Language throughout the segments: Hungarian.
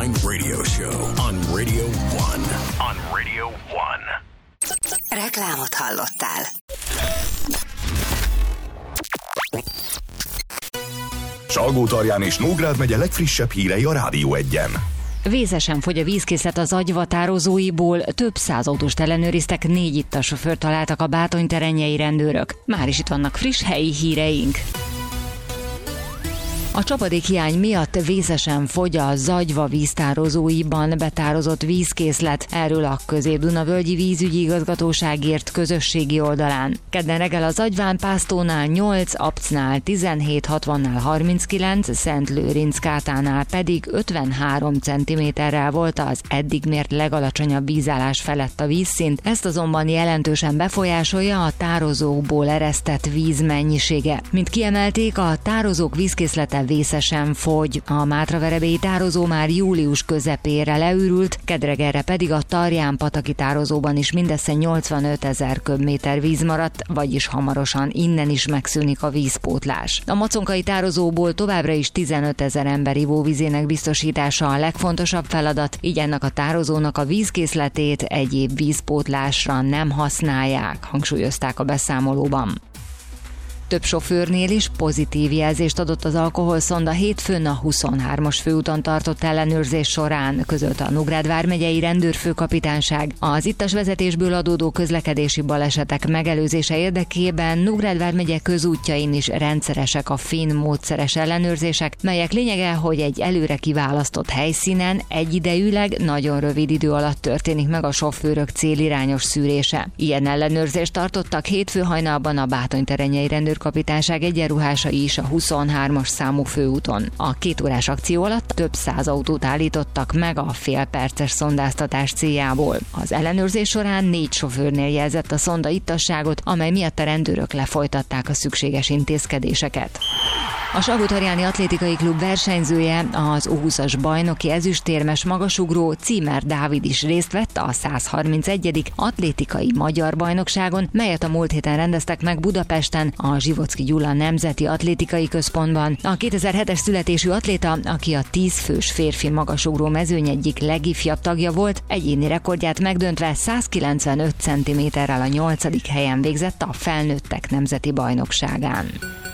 Morning Radio Show on Radio 1. On Radio 1. Reklámot hallottál. Salgótarján és Nógrád megye legfrissebb hírei a Rádió 1-en. Vészesen fogy a vízkészlet az Agyva tározóiból, több száz autóst ellenőriztek, 4 ittas sofőrt találtak a Bátony-terenjei rendőrök. Már is itt vannak friss helyi híreink. A csapadékhiány miatt vészesen fogy a Zagyva víztározóiban betározott vízkészlet. Erről a Közép-Duna-völgyi vízügyi igazgatóság írt közösségi oldalán. Kedden reggel a Zagyván Pásztónál 8, Apcnál 17, 60-nál 39, Szent Lőrinc-Kátánál pedig 53 cm-rel volt az eddig mért legalacsonyabb vízállás felett a vízszint. Ezt azonban jelentősen befolyásolja a tározókból eresztett víz mennyisége. Mint kiemelték, a tározók vízkészlete vészesen fogy. A Mátraverebélyi tározó már július közepére leürült, kedregelre pedig a Tarján-pataki tározóban is mindössze 85 000 köbméter víz maradt, vagyis hamarosan innen is megszűnik a vízpótlás. A maconkai tározóból továbbra is 15 000 ember ivóvízének biztosítása a legfontosabb feladat, így ennek a tározónak a vízkészletét egyéb vízpótlásra nem használják, hangsúlyozták a beszámolóban. Több sofőrnél is pozitív jelzést adott az alkoholszonda hétfőn a 23-as főúton tartott ellenőrzés során, közölte a Nógrád vármegyei rendőrfőkapitányság. Az ittas vezetésből adódó közlekedési balesetek megelőzése érdekében Nógrád vármegye közútjain is rendszeresek a finn módszeres ellenőrzések, melyek lényege, hogy egy előre kiválasztott helyszínen egyidejűleg nagyon rövid idő alatt történik meg a sofőrök célirányos szűrése. Ilyen ellenőrzést tartottak hétfő hajnalban a Bátony-terenjei rendőrkapitányság egyenruhásai is a 23-as számú főúton. A 2 órás akció alatt több száz autót állítottak meg a félperces szondáztatás céljából. Az ellenőrzés során 4 sofőrnél jelzett a szonda ittasságot, amely miatt a rendőrök lefolytatták a szükséges intézkedéseket. A Salgótarjáni Atlétikai Klub versenyzője, az U20-as bajnoki ezüstérmes magasugró Címer Dávid is részt vett a 131. atlétikai magyar bajnokságon, melyet a múlt héten rendeztek meg Budapesten, a Zsivocki Gyula Nemzeti Atlétikai Központban. A 2007-es születésű atléta, aki a 10 fős férfi magasugró mezőny egyik legifjabb tagja volt, egyéni rekordját megdöntve 195 cm-rel a 8. helyen végzett a felnőttek nemzeti bajnokságán.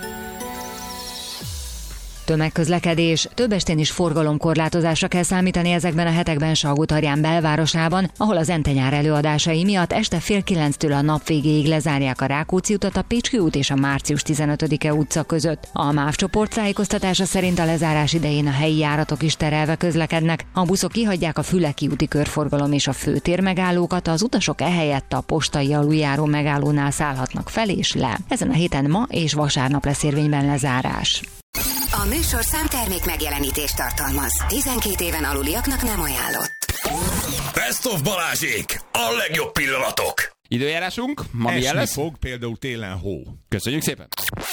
Tömegközlekedés. Több estén is forgalomkorlátozásra kell számítani ezekben a hetekben Salgótarján belvárosában, ahol az Entenyár előadásai miatt este 8:30-től a nap végéig lezárják a Rákóczi utat, a Pécski út és a Március 15-e utca között. A MÁV csoport tájékoztatása szerint a lezárás idején a helyi járatok is terelve közlekednek. A buszok kihagyják a Füleki úti körforgalom és a főtér megállókat, az utasok ehelyett a postai aluljáró megállónál szállhatnak fel és le. Ezen a héten ma és vasárnap lesz érvényben lezárás. A műsorszám termék megjelenítést tartalmaz. 12 éven aluliaknak nem ajánlott. Best of Balázsék! A legjobb pillanatok! Időjárásunk, ma milyen lesz? Fog, például télen hó. Köszönjük szépen!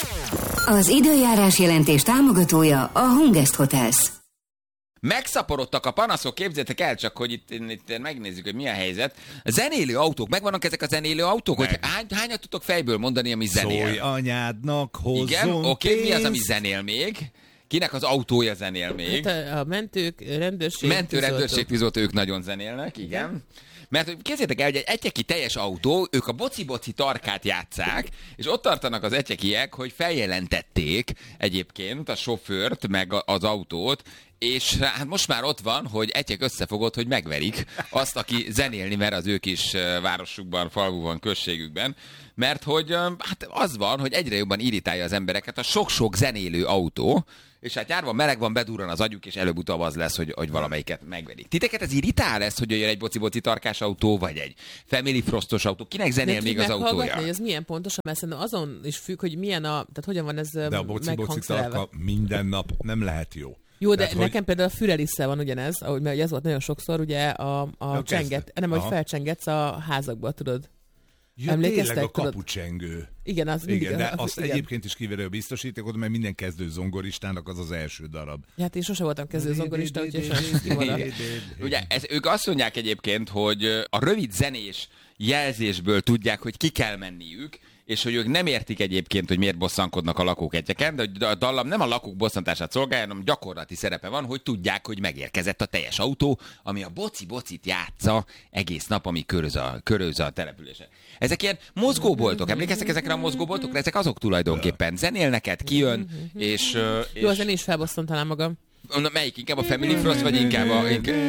Az időjárás jelentés támogatója a Hungest Hotels. Megszaporodtak a panaszok, képzeljétek el csak, hogy itt megnézzük, hogy mi a helyzet. A zenélő autók, megvannak ezek a zenélő autók? Hogy hányat tudtok fejből mondani, ami zenél? Szólj anyádnak, hozzon. Igen, oké, mi az, ami zenél még? Kinek az autója zenél még? Hát a mentők, rendőrség, tűzoltó, ők nagyon zenélnek, igen. Mert képzeljétek el, hogy egy etyeki teljes autó, ők a boci-boci tarkát játsszák, és ott tartanak az etyekiek, hogy feljelentették egyébként a sofőrt, meg az autót, és hát most már ott van, hogy egyek összefogott, hogy megverik azt, aki zenélni mer az ő kis városukban, falvúban, községükben, mert hogy hát az van, hogy egyre jobban irritálja az embereket a sok-sok zenélő autó, és hát nyárban meleg van, bedurran az agyuk, és előbb-utóbb az lesz, hogy valamelyiket megverik. Titeket ez irritál ez, hogy jön egy boci-boci tarkás autó, vagy egy Family Frostos autó? Kinek zenél még az autója? Hogy ez milyen pontosan, mert szerintem azon is függ, hogy milyen tehát hogyan van ez de a boci-boci tarka minden nap nem lehet jó. Jó, de tehát, nekem például a Fürelisszel van ugyanez, mert ez volt nagyon sokszor, ugye a csenget, nem, hogy felcsengetsz a házakba, tudod. Ja, tényleg a kapucsengő. Igen, az mindig. Igen, de azt egyébként is kiverő a biztosítékot, mert minden kezdő zongoristának az az első darab. Hát én sosem voltam kezdő zongorista, úgyhogy sajnos kimaradt. Ugye ők azt mondják egyébként, hogy a rövid zenés jelzésből tudják, hogy ki kell menniük, és hogy ők nem értik egyébként, hogy miért bosszankodnak a lakók egyeken, de a dallam nem a lakók bosszantását szolgálja, hanem gyakorlati szerepe van, hogy tudják, hogy megérkezett a teljes autó, ami a boci-bocit játsza egész nap, ami köröz a településen. Ezek ilyen mozgóboltok, emlékeztek ezekre a mozgóboltokra? Ezek azok tulajdonképpen. Zenél neked, kijön, és... Jó, az én is felbosszant talán magam. Melyik? Inkább a Family Frost, vagy inkább a...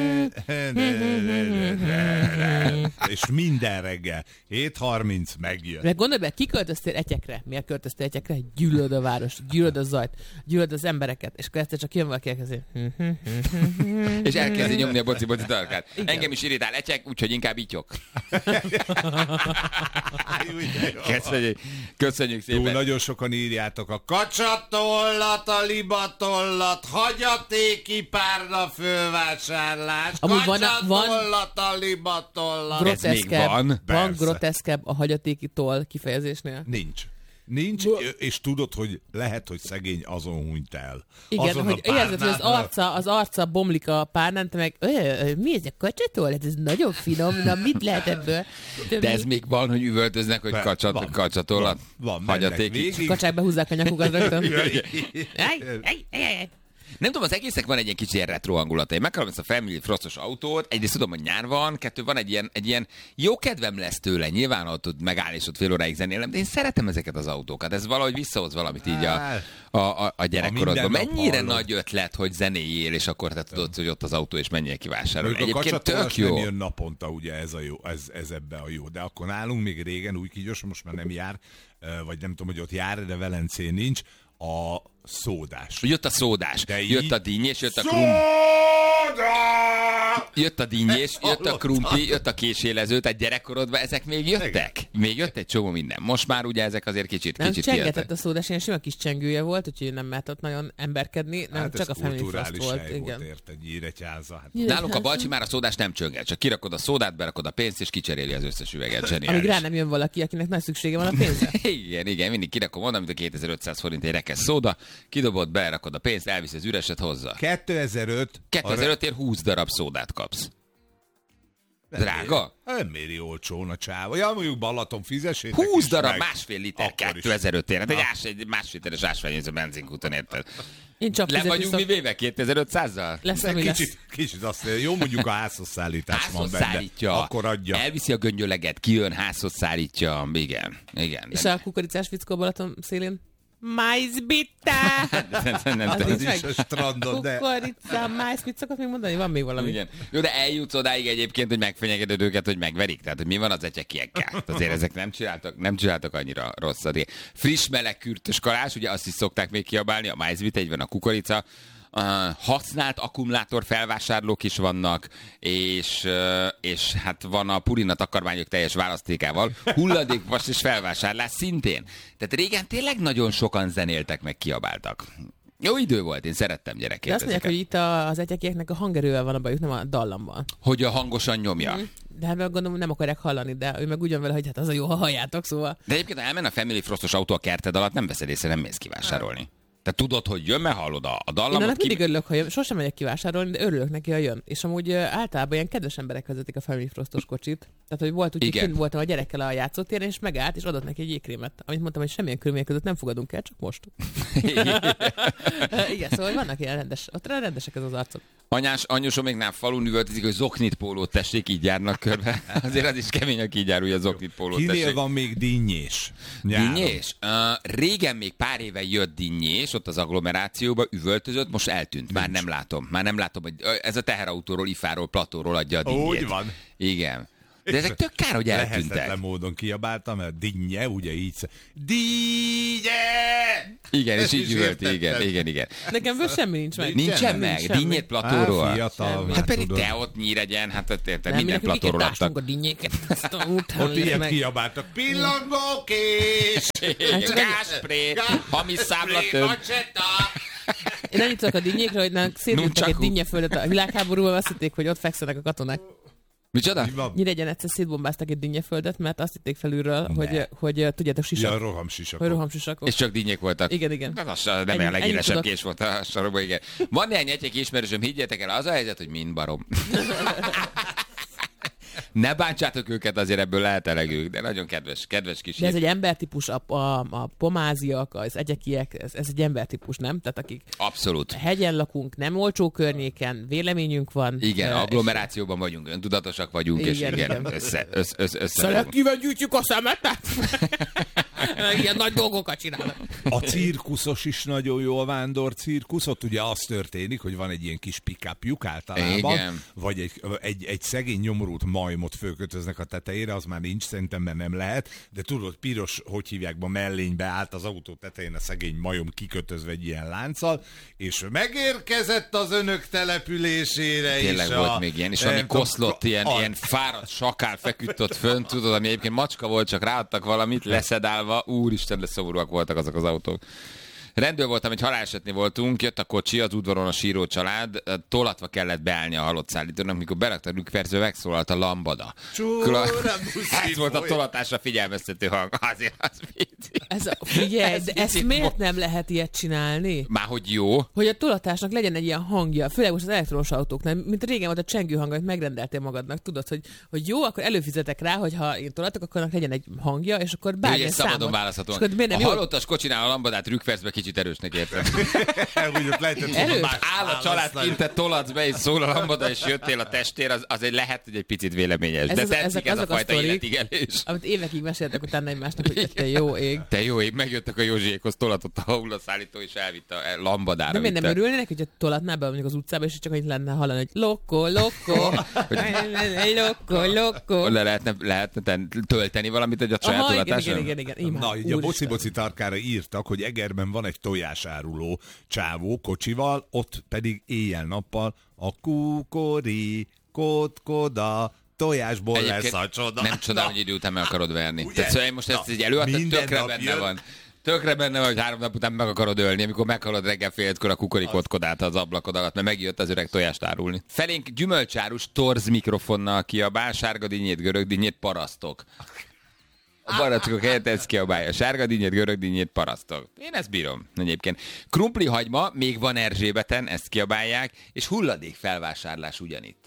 És minden reggel 7:30 megjön. Meg gondolj be, ki költöztél Etyekre? Miért költöztél Etyekre? Gyűlöd a város, gyűlöd a zajt, gyűlöd az embereket, és akkor ezt csak jön valaki elkezdi. És elkezdi nyomni a boci-boci tarkát. Engem is irritál Etyek, úgyhogy inkább ítyok. Köszönjük szépen. Túl nagyon sokan írjátok a kacsatollat, a libatollat, hagyatéki párna fölvásárlás, kacsatollat, a libatollat. Ez még van? Van groteszkebb a hagyatéki toll kifejezésnél? Nincs, és tudod, hogy lehet, hogy szegény azon hunyt el. Igen, azon hogy érzed, hogy az arca bomlik a párnán, te meg, mi ez a kacsatól? Hát ez nagyon finom, na mit lehet ebből? De ez még van, hogy üvöltöznek, hogy kacsatollat, hagyatéki. Kacsák behúzzák a nyakukat rögtön. Nem tudom, az egésznek van egy ilyen kicsi retro hangulata. Én megkapom ezt a Family Frostos autót, egyrészt tudom, hogy nyár van, kettő van egy ilyen jó kedvem lesz tőle, nyilván ott tud megállni, és ott fél óráig zenélem, de én szeretem ezeket az autókat. Ez valahogy visszahoz valamit így a gyerekkorodban. Mennyire nagy ötlet, hogy zenéljél, és akkor te tudod, hogy ott az autó, és menjél kivásárolni. Egyébként tök jó. Nem jön naponta, ugye ez a jó, ez ebbe a jó. De akkor nálunk még régen új Kígyos, most már nem jár, vagy nem tudom, hogy ott jár, de Velencén nincs, a szódás. Jött a szódás, jött a dinnyés, jött a krumpli. Jött a dinnyés, jött a krumpli, jött a késélező, tehát gyerekkorodban ezek még jöttek. Még jött egy csomó minden. Most már ugye ezek azért kicsit csengetett a szódás, ilyen sima kis csengője volt, úgyhogy nem mehetett nagyon emberkedni, nem csak a Family Frost volt. Igen. Érted, Nyíregyháza. Hát. Nálunk a Balcsi már a szódás nem csönget, csak kirakod a szódát, berakod a pénzt, és kicseréli az összes üveget. Zseniális. Amíg rá nem jön valaki, akinek nagy szüksége van a pénzre. igen, mindig kirakom oda, mint a 2500 forint egy rekesz szóda, kidobod, berakod a pénzt, elvisz az üreset hozzá. 2005-ért 20 darab szódát kapsz. Drága? Nem méri olcsón a csáva. Ja, mondjuk Balaton fizessétek 20 darab, másfél liter 2005-ért. Hát egy másfél literes ásványvíz a benzinkúton, érted? Le vagyunk mi véve 2500-zal? Kicsit azt mondja, jó, mondjuk a házhoz szállítás van benne. Akkor adja. Elviszi a göngyöleget, kijön, házhoz szállítja. Igen. És a kukoricás fickó Balaton szélén? Májzbitta! Ez is a strandon, de... Kukorica, májz, mit szokott még mondani? Van még valami. Igen. Jó, de eljutsz odáig egyébként, hogy megfenyegeted őket, hogy megverik. Tehát, hogy mi van az etyekiekkel? Azért ezek nem csináltak annyira rosszat. Friss, meleg, kürtös kalás, ugye azt is szokták még kiabálni, a májzbitta, így van a kukorica. Használt akkumulátor felvásárlók is vannak, és hát van a Purina takarmányok teljes választékával, hulladékvas és felvásárlás szintén. Tehát régen tényleg nagyon sokan zenéltek, meg kiabáltak. Jó idő volt, én szerettem gyerekként. De azt mondják, hogy itt az etyekieknek a hangerővel van a bajuk, nem a dallammal. Hogy a hangosan nyomja. De hát gondolom, nem akarják hallani, de ő meg ugyan vele, hogy hát az a jó, ha halljátok, szóval. De egyébként, ha elmen a Family Frostos autó a kerted alatt, nem veszed észre, nem mész kivásárolni. Te tudod, hogy jön, mert hallod a dallamot. Én annak mindig örülök, ha jön. Sosem megyek kivásárolni, de örülök neki, ha jön. És amúgy általában ilyen kedves emberek vezetik a Family Frostos kocsit. Tehát, hogy volt úgy, hogy voltam a gyerekkel a játszótéren, és megállt, és adott neki egy jégkrémet. Amit mondtam, hogy semmilyen körülmények között nem fogadunk el, csak most. Igen, szóval vannak ilyen rendesek ez az arcok. Anyósom még falun üvöltözik, hogy zoknit pólót tessék, így járnak körbe. Azért az is kemény, aki így jár, hogy a zoknit pólót tessék. Kinél van még dinnyés? Dinnyés? Régen még pár éve jött dinnyés, ott az agglomerációba üvöltözött, most eltűnt. Már nem látom, hogy ez a teherautóról, ifáról, platóról adja a dinnyét. Úgy van. Igen. De ezek tök kár, hogy eltűntek. Lehetetlen módon kiabáltam, mert dinnye, ugye így dinnye! Igen, és így üvölti, igen. Nekem ből semmi nincs meg. Nincsen meg? Dinnyét platóról? Hát pedig te ott Nyíregyen, hát érted, minden platóról adtak. A dinnyéket. Ott ilyet kiabáltak. Pillangókés! Gáspré! Hamis számlatöm! Én annyit tudok a dinnyékre, hogy szétültek egy dinnyeföldet a világháborúban, azt hitték, hogy ott fekszenek a katonák. Micsoda? Nyíregyen egyszer szétbombáztak egy dinnyeföldet, mert azt hitték felülről, hogy tudjátok, sisak. Ja, rohamsisakok. Hogy rohamsisakok. És csak dinnyék voltak. Igen. Az nem olyan legélesebb kés volt a sarokban, igen. Van néhány egyek ismerősöm, higgyétek el, az a helyzet, hogy mind barom. Ne bántsátok őket, azért ebből lehet elegük, de nagyon kedves kis. De ez egy embertípus, a pomáziak, az egyekiek, ez egy embertípus, nem? Tehát akik abszolút hegyen lakunk, nem olcsó környéken, véleményünk van. Igen, agglomerációban vagyunk, öntudatosak vagyunk, igen, és igen. Össze. Szelektíven gyűjtjük a szemetet! Ilyen nagy dolgokat csinálnak. A cirkuszos is nagyon jó, a vándor cirkusz. Ott ugye az történik, hogy van egy ilyen kis pick-upjuk általában, igen. Vagy egy szegény nyomorult majmot fölkötöznek a tetejére, az már nincs, szerintem, mert nem lehet, de tudod, piros, hogy hívják, mellénybe állt az autó tetején a szegény majom kikötözve egy ilyen lánccal, és megérkezett az önök településére. Tényleg is volt még ilyen, és ami koszlott, ilyen fáradt sakál feküdt ott fönt, tudod, ami egyébként macska volt, csak ráadtak valamit, leszedálva, úristen, de szomorúak voltak azok az autók. Rendőr voltam, egy halálesetnél voltunk, jött a kocsi, az udvaron a síró család, tolatva kellett beállni a halott szállítónak, mikor berakta a rükverző, megszólalt a lambada. Ez volt a tolatásra figyelmeztető hang. Azért az vicc. Figyelj, de ezt miért nem lehet ilyet csinálni? Már hogy jó. Hogy a tolatásnak legyen egy ilyen hangja, főleg most az elektromos autóknál, mint régen volt a csengő hang, amit megrendeltél magadnak, tudod, hogy jó, akkor előfizetek rá, hogy ha én tolatok, akkor legyen egy hangja, és akkor bármilyen számot. Szabadon választhatóan. A halottas kocsinál a lambadát rükverzbe kicsit erősnek értem. Áll a család kint, te tolatsz be, és szól a lambada, és jöttél a testér, az egy lehet, hogy egy picit véleményes. De tetszik ez a fajta életigelés. Amit évekig meséltek utána egymásnak, hogy te jó ég. Te jó ég, megjöttek a Józsiékhoz, tolatott a hullaszállító, és elvitte a lambadára. De miért nem örülnének, hogy tolatnál be mondjuk az utcába, és csak annyit lenne hallani, hogy lokko. Le lehetne tölteni valamit egy a saját tolatáson? Igen. Na, így a boci tarkára írtak, hogy Egerben van egy tojásáruló csávó kocsival, ott pedig éjjel-nappal a kukori, kotkoda, tojásból egyébként lesz a csoda. Nem csodál, hogy idő után meg akarod verni. Tehát szóval most ezt így előadtad, tökre benne van. Tökre benne van, hogy 3 nap után meg akarod ölni, amikor meghalod reggel fél 5-kor a kukorikotkodát az ablakod alatt, mert megjött az öreg tojást árulni. Felénk gyümölcsárus torz mikrofonnal kiabál, sárga dinnyét, görög dinnyét, parasztok. A barackok helyett ezt kiabálja. Sárga dinnyét, görög dinnyét, parasztok. Én ezt bírom egyébként. Krumpli hagyma, még van Erzsébeten, ezt kiabálják, és hulladék felvásárlás ugyanitt.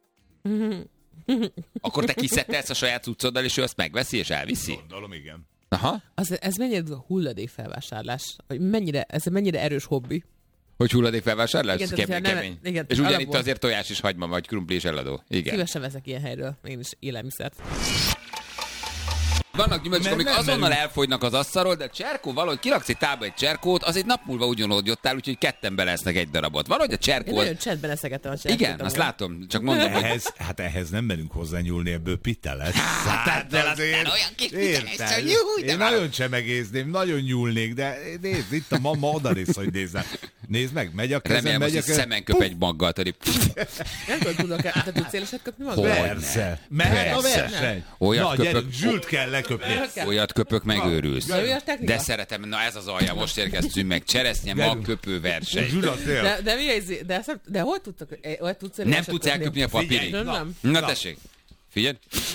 Akkor te kiszedtelsz a saját cuccoddal, és ő azt megveszi és elviszi? Gondolom, igen. Aha. Ez mennyire hulladék felvásárlás? Ez mennyire erős hobbi? Hogy hulladék felvásárlás? Igen, kemény. Igen, és ugyanitt azért tojás és hagyma, vagy krumpli és eladó. Igen. Szívesen veszek ilyen helyről, én is élelmiszert. Vannak gyümölcsök, amik azonnal elfogynak az asztalról, de cserkó valahogy kiraksz egy tálba egy cserkót, az egy nap múlva ugyanúgy jottál, úgyhogy ketten belesznek egy darabot. Valahogy a cserkó. Én nagyon csetben eszegettem a cserkót. Igen, azt látom, csak mondom. Ehhez nem merünk hozzányúlni, ebből pite lesz. Hát aztán olyan kis pite lesz, hogy jó, én nagyon csemegézném, nagyon nyúlnék, de nézd, itt a mama odanéz, hogy nézzem. Nézd meg, megy a kezem, remélem, hogy szemen köp egy maggal, tehát nem tudok, te tudsz éleset köpni maggal? Persze. Mehet a verseny. Olyat köpök. Zsült kell leköpni. Olyat köpök, megőrülsz. De szeretem, na ez az alja, most érkeztünk meg. Cseresznye magköpő verseny. De hol tudsz éleset nem tudsz elköpni a papírig. Na tessék, figyelj.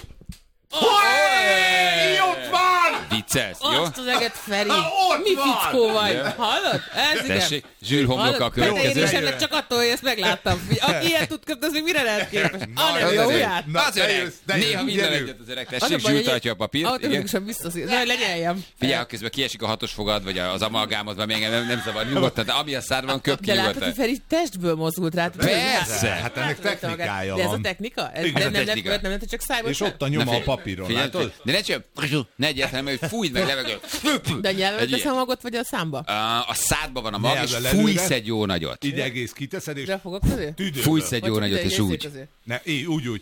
Ott van! Viccelsz, jó? Azt az eget, Feri! Mi fickó vagy? Hallod? Ez igen. Tessék, Zsűr homloka a következő. Én is csak attól, hogy ezt megláttam. Aki ilyet tud köpni, az még mire lehet képes? Nem jó, ujját? Az öreg. Néha minden egyet az öreg. Tessék, Zsűr tartja a papírt. Automatikusan visszaszír. Na, lenyeljem. Figyelj, közben kiesik a hatos fogad, vagy az amalgámot, vagy még nem zavar nyugodtan, de ami a szádban köp ki nyugodtan. De látod, hogy Feri testből mozult rá. Persze. Hát ennek technikája van. De ez a technika? Nem, csak szájból. És ott a nyoma a papíron, látod? De ne csak, ne egyáltalán, hogy fújd meg levegő. De a nyelven tesz a magot, vagy a számba? A szádba van a mag, és fújsz egy jó nagyot. Így egész kiteszed, és fogok közé? Fújsz egy jó nagyot, és úgy. Ne, úgy.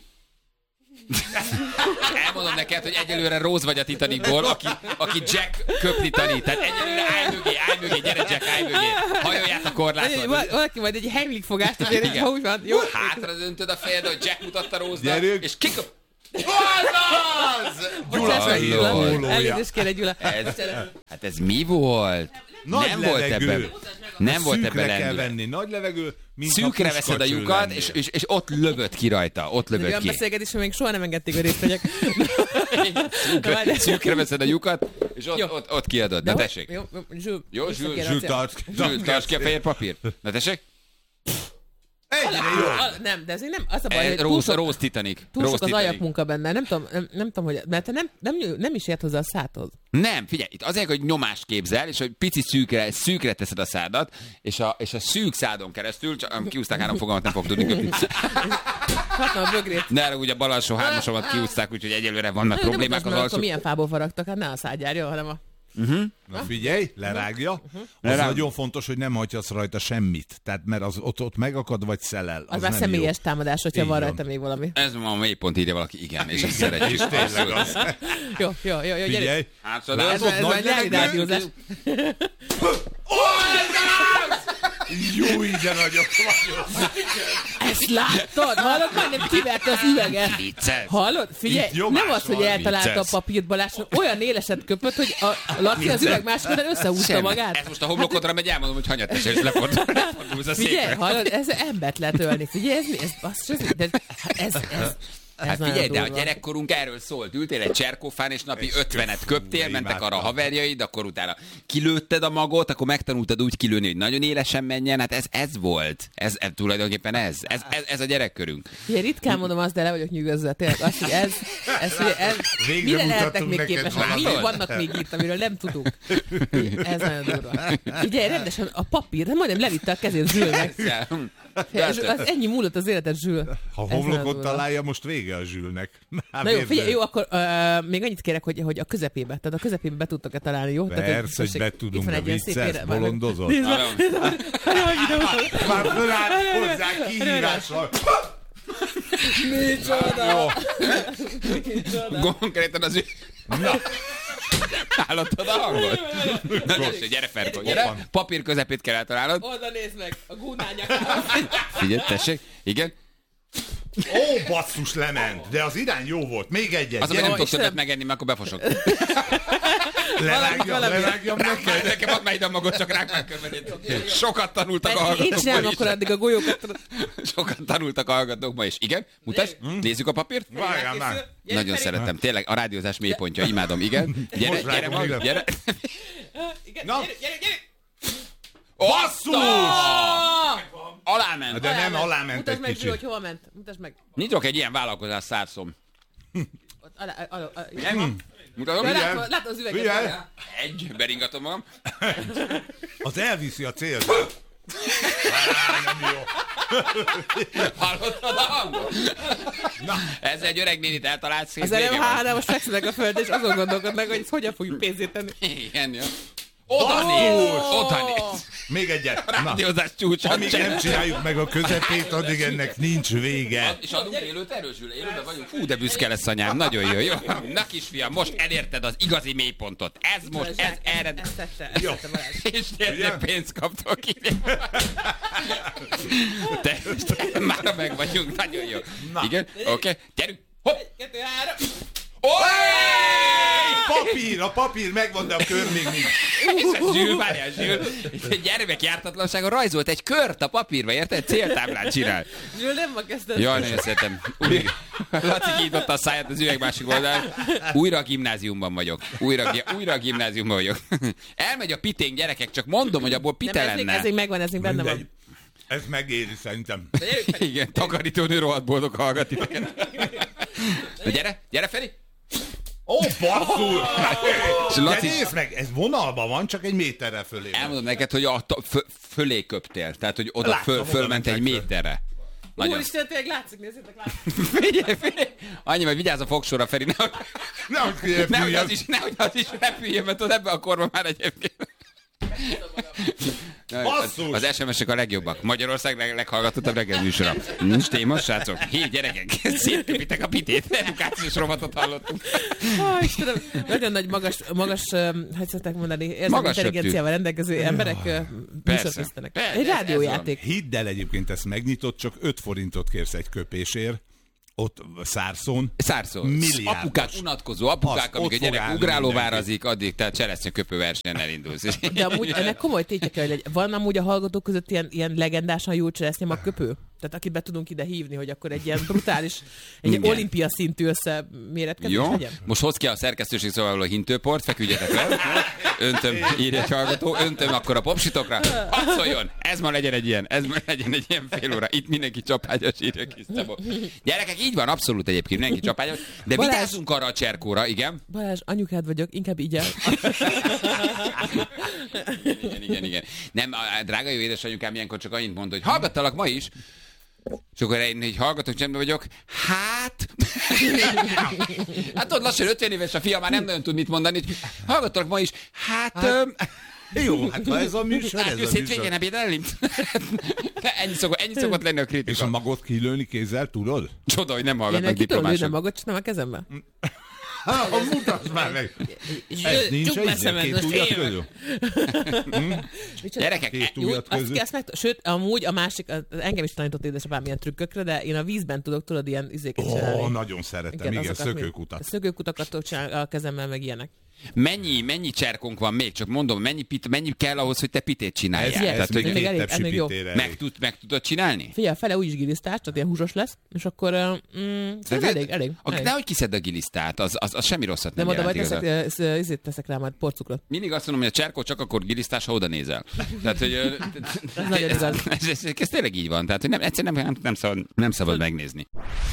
Elmondom neked, hogy egyelőre Rose vagy a Titanicból, aki Jack köpni tanít. Tehát egyelőre állj mögé, gyere Jack, állj mögé. Hajolját a korlátot. Valaki majd egy Heimlich fogást, hogy ha úgy van. Jó. Hátra döntöd a fejedet, hogy Jack mutatta Rose-nak, és kiköp. Gyula! Elnézést kérlek, Gyula. Hát ez mi volt? Nagy nem levegő. volt ebben. Nem volt ebben lendület. Kell venni, nagy levegő, mint szűkre veszed a lyukat, és ott lövöd ki rajta. Ott lövöd ki. Olyan beszélgetés, hogy még soha nem engedték, hogy részt vegyek. Szűkre veszed a lyukat, és ott kiadod. Na tessék. Jó, Zsül, tarts ki a fehér papírt. Na tessék. Egyre jó. Nem, de ez nem, az a baj, hogy Rose Titanic. Túl sok az ajakmunka benne. Nem tudom, hogy... Mert te nem is ért hozzá a szádhoz. Nem, figyelj, itt azért, hogy nyomást képzel, és hogy pici szűkre teszed a szádat, és a szűk szádon keresztül, csak kiúzták 3 fogalmat, nem fog tudni köpni. Hát a bögrét. Ne, ugye bal alsó 3-asomat kiúzták, úgyhogy egyelőre vannak problémák az alsó. Milyen fából faragtak, hát ne a szádjárja, hanem a... Na figyelj, lerágja. Az nagyon fontos, hogy nem hagyhatsz rajta semmit. Tehát mert az ott megakad, vagy szelel. Az már személyes támadás, hogyha van rajta még valami. Ez ma a mélypont, írja valaki, igen, és ezt szeretjük. Tényleg az. Jó, Figyelj. Ez már nyári rádiózás. Jó, de nagyok vagyok. Ezt láttad? Hallod? Majdnem kiverte az üveget. Vicces. Hallod? Figyelj, nem az, hogy eltalálta a papírt Balázs, olyan éleset köpött, hogy a Laci az üveg másik oldalán összehúzta magát. Ez most a homlokodra megy, elmondom, hogy hanyat és lefordulsz a Figyelj, székre. hallod, ez embert lehet ölni. Figyelj, ez Hát figyelj, de a gyerekkorunk erről szólt. Ültél egy cserkófán, és napi 50-et köptél, mentek arra a haverjaid, akkor utána kilőtted a magot, akkor megtanultad úgy kilőni, hogy nagyon élesen menjen. Hát ez volt. Ez tulajdonképpen ez a gyerekkörünk. Ugye ritkán mondom azt, de le vagyok nyűgözve. Tényleg azt, hogy ez mire lehetnek még képesek? Mire vannak még itt, amiről nem tudunk? Ez nagyon durva. Figyelj, rendesen a papír, majdnem levitte a kezét Zsülnek. Az ennyi múlott az életed, Zsül. Ha homlokot találja, most vége a Zsülnek. Na jó, figyelj, jó, akkor még annyit kérek, hogy a közepébe. Tehát a közepébe be tudtok-e találni, jó? Persze, hogy be tudunk, de vicces, bolondozol. Már fölállt hozzá kihívással. Micsoda! Konkrétan az hallottad a hangot? Na, gyere, Ferko, gyere. Papír közepét kell eltalálnod. Oda nézd meg, a gúnányakára. Figyelj, tessék, igen. Ó, basszus, lement, de az irány jó volt. Még egyet. Az, hogy nem tudok többet megenni, mert akkor befosok. Lerágjam neked. Nekem add már ide a magot, csak ránk már körbenyét. Sokat tanultak a hallgatók Én csinálom akkor addig a golyókat. Sokat tanultak a hallgatók ma is. Igen, mutasd, nézzük a papírt. Várjál már. Nagyon szeretem, tényleg a rádiózás mélypontja, imádom, igen. Gyere, gyere. Gyere. Basszus! Aláment. De nem aláment Mutasd egy meg, kicsit. hogy hova ment. Mutasd meg. Nyitok egy ilyen vállalkozás szárszom. Mutatom? Látod az üveget. Figyelj. Egy, beringatom magam. Az elviszi a célt. Nem jó. Hallottad a hangot? Na, ez egy öreg nénit eltalált szét. Az előbb most fekszenek a földre, és azon gondolkodnak, hogy ezt hogyan fogjuk pénzét tenni. Igen, jó. Oda néz! Még egyet. A rádiózás csúcsa. Amíg nem csináljuk meg a közepét, addig ennek nincs vége. És adunk élőt erősül, élőben vagyunk. Fú, de büszke lesz anyám, nagyon jó. Na kisfiam, most elérted az igazi mélypontot. Ez most, ez erre. Ezt tette És tényleg pénzt kaptok ki. Te, már meg vagyunk, nagyon jó. Igen, oké, gyerünk. Hopp! 2, 3. Papír, a papír megvan, de a kör még nincs. Zsül, várjál, Zsül. Gyermekjártatlanságon rajzolt egy kört a papírba, érted? Céltáblát csinál. Zsül, nem ma kezdett. Jaj, nagyon szeretem. Laci kinyitotta a száját az üveg másik oldalán. Újra a gimnáziumban vagyok. Újra a gimnáziumban vagyok. Elmegy a piténk, gyerekek, csak mondom, hogy abból pite lenne. Ez még megvan, ez még benne van. Ez megéri szerintem. Igen, takarítónő rohadt boldog hallgat titeket. Gyere Feri! Ó, basszus! De nézd meg, ez vonalban van, csak egy méterre fölé. Elmondom neked, hogy fölé köptél. Tehát, hogy oda fölment egy méterre. Úristen, tényleg látszik, nézzétek, látszik. Figyelj. Annyi, mert vigyázz a fogsorra, Feri. Nehogy az is repüljön, mert ebbe a korban már egyébként. Az SMS-ek a legjobbak. Magyarország leghallgatottabb reggelműsora. Nincs téma, srácok. Hé, gyerekek, szétköpitek a pitét. Edukációs rovatot hallottunk. Istenem, nagyon nagy magas, hogy szokták mondani, érzelmi intelligenciával rendelkező emberek műsorkészítenek. Egy rádiójáték. Hidd el, egyébként ezt megnyitott, csak 5 forintot kérsz egy köpésért. Ott Szárszón. Apukák, unatkozó apukák, amíg a gyerek ugrálóvárazik, addig tehát cseresznyeköpő versenyen elindulsz. De amúgy ennek komoly tétje kell, hogy van amúgy a hallgatók között ilyen legendásan jó cseresznye magköpő? Tehát akit be tudunk ide hívni, hogy akkor egy ilyen brutális, egy olimpia szintű összeméretkezés legyen. Most hoz ki a szerkesztőség szóval a hintőport, feküdjetek le. Öntöm, írja egy hallgató, öntöm akkor a popsitokra. Hadd szóljon, ez ma legyen egy ilyen fél óra. Itt mindenki csapágyas, írja ki. Gyerekek, így van, abszolút egyébként mindenki csapágyas. De vitázzunk arra a cserkóra, igen. Balázs, anyukád vagyok, inkább így el. Igen. Nem, drága jó édesanyukám ilyenkor csak annyit mond, hogy hallgattalak ma is. És akkor én hallgatok, csendben vagyok. Hát ott lassan 50 éves a fia, már nem nagyon tud mit mondani. Hallgattalak ma is. Jó, hát ha ez a műsor, ez a műsor. Hétvégén ebédelni? Ennyi szokott lenni a kritika. És a magot kilőni kézzel, tudod? Csoda, hogy nem hallgatnak diplomások. Én magot csinálom a kezembe. Mutasd már meg! Ez nincs egy 2 ujjat közül? Gyerekek, 2 ujjat közül? Sőt, amúgy a másik, engem is tanított édesapám ilyen trükkökre, de én a vízben tudod ilyen izéket csinálni. Nagyon szeretem, igen, szökőkutat. Szökőkutakat tudok csinálni a kezemmel, meg ilyenek. Mennyi cserkónk van még? Csak mondom, mennyi kell ahhoz, hogy te pitét csináljál? Ez még elég jó. Meg tudod csinálni? Figyelj, fele úgyis gilisztás, tehát ilyen húsos lesz, és akkor elég. Nehogy kiszedd a gilisztát, az semmi rosszat nem jelent igazán. Ezért teszek rá majd porcukrot. Mindig azt mondom, hogy a cserkó csak akkor gilisztás, ha oda nézel. Tehát, hogy ez nagyon igaz. Ez tényleg így van, tehát hogy egyszerűen nem szabad megnézni.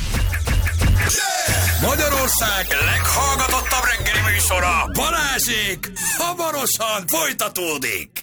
Magyarország leghallgatottabb reggeli műsora, Balázsék, hamarosan folytatódik.